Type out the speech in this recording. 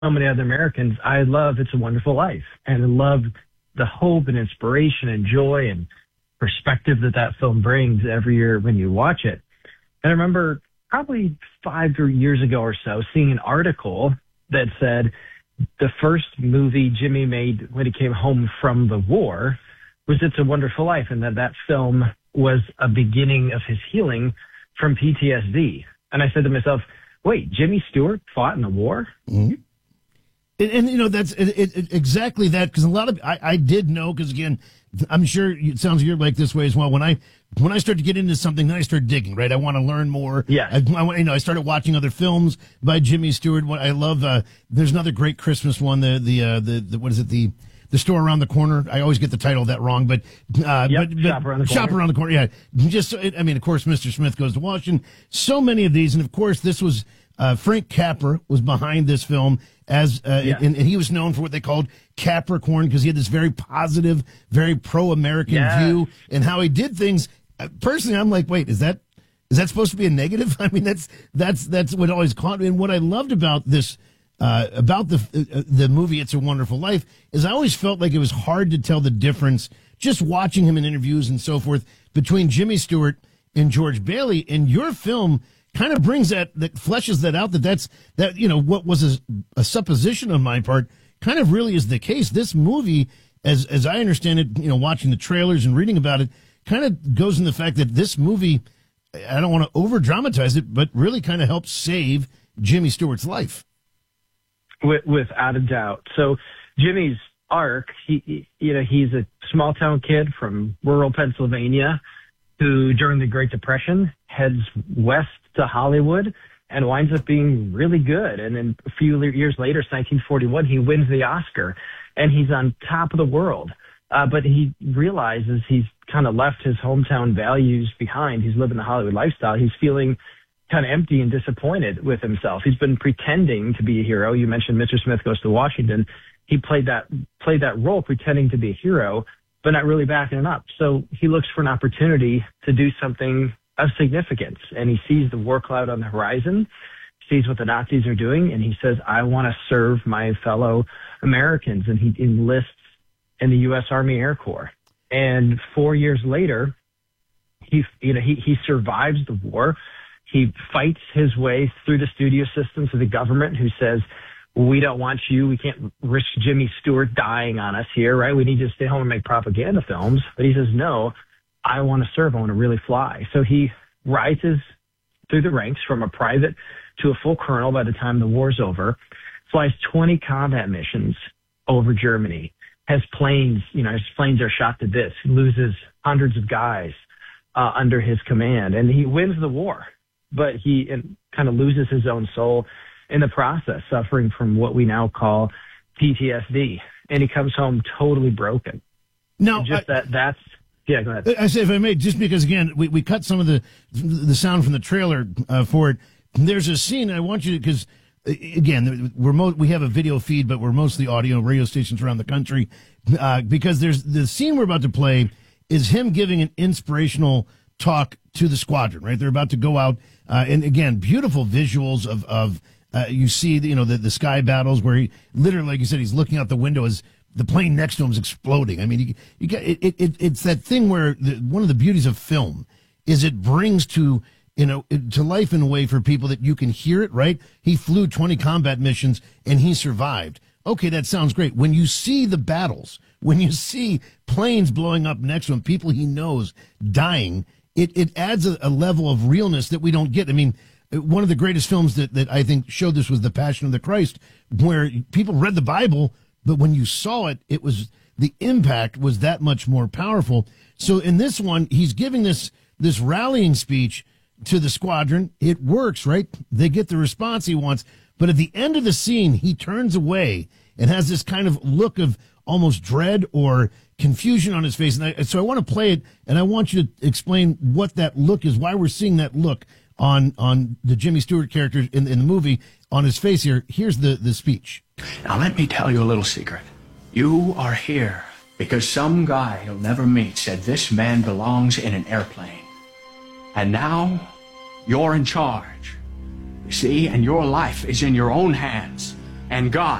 many other Americans, I love It's a Wonderful Life, and I love the hope and inspiration and joy and perspective that film brings every year when you watch it. And I remember probably 5 years ago or so seeing an article that said the first movie Jimmy made when he came home from the war was It's a Wonderful Life, and that film was a beginning of his healing from PTSD. And I said to myself, wait, Jimmy Stewart fought in the war? Mm-hmm. And that's exactly that, because a lot of I did know, because again, I'm sure it sounds you're like this way as well. When I start to get into something, then I start digging. Right, I want to learn more. Yeah, I started watching other films by Jimmy Stewart. What I love, there's another great Christmas one. The what is it? The Store Around the Corner. I always get the title of that wrong, but Shop Around the Corner. Shop Around the Corner. Yeah, of course, Mr. Smith Goes to Washington. So many of these, and of course, this was Frank Capra was behind this film. And he was known for what they called Capricorn, because he had this very positive, very pro-American view, and how he did things. Personally, I'm like, wait, is that supposed to be a negative? I mean, that's what always caught me. And what I loved about this, about the movie It's a Wonderful Life, is I always felt like it was hard to tell the difference, just watching him in interviews and so forth, between Jimmy Stewart and George Bailey. And your film kind of brings that fleshes that out, what was a supposition on my part kind of really is the case. This movie, as I understand it, watching the trailers and reading about it, kind of goes in the fact that this movie, I don't want to over dramatize it, but really kind of helps save Jimmy Stewart's life. Without a doubt. So Jimmy's arc, he's a small town kid from rural Pennsylvania who during the Great Depression heads west to Hollywood and winds up being really good. And then a few years later, it's 1941, he wins the Oscar and he's on top of the world. But he realizes he's kind of left his hometown values behind. He's living the Hollywood lifestyle. He's feeling kind of empty and disappointed with himself. He's been pretending to be a hero. You mentioned Mr. Smith Goes to Washington. He played that role, pretending to be a hero, but not really backing it up. So he looks for an opportunity to do something of significance, and he sees the war cloud on the horizon, sees what the Nazis are doing, and he says, I want to serve my fellow Americans, and he enlists in the U.S. Army Air Corps. And 4 years later, he survives the war. He fights his way through the studio system to the government, who says, we don't want you. We can't risk Jimmy Stewart dying on us here, right? We need you to stay home and make propaganda films. But he says, no, I want to serve. I want to really fly. So he rises through the ranks from a private to a full colonel by the time the war's over, flies 20 combat missions over Germany, has planes, his planes are shot to bits, loses hundreds of guys under his command, and he wins the war. But he kind of loses his own soul in the process, suffering from what we now call PTSD. And he comes home totally broken. No, that's... Yeah, go ahead. I say, if I may, just because, again, we cut some of the sound from the trailer for it. There's a scene I want you to, because, again, we have a video feed, but we're mostly audio, radio stations around the country, because there's the scene we're about to play is him giving an inspirational talk to the squadron, right? They're about to go out, and again, beautiful visuals of you see, the sky battles where he literally, like you said, he's looking out the window as the plane next to him is exploding. I mean, you got it's that thing where one of the beauties of film is it brings to life in a way for people that you can hear it, right? He flew 20 combat missions and he survived. Okay, that sounds great. When you see the battles, when you see planes blowing up next to him, people he knows dying, it adds a level of realness that we don't get. I mean, one of the greatest films that I think showed this was The Passion of the Christ, where people read the Bible, but when you saw it, the impact was that much more powerful. So in this one, he's giving this rallying speech to the squadron. It works, right? They get the response he wants. But at the end of the scene, he turns away and has this kind of look of almost dread or confusion on his face. And so I want to play it, and I want you to explain what that look is, why we're seeing that look on the Jimmy Stewart character in the movie on his face here. Here's the speech. Now let me tell you a little secret. You are here because some guy you'll never meet said this man belongs in an airplane. And now you're in charge. You see, and your life is in your own hands. and God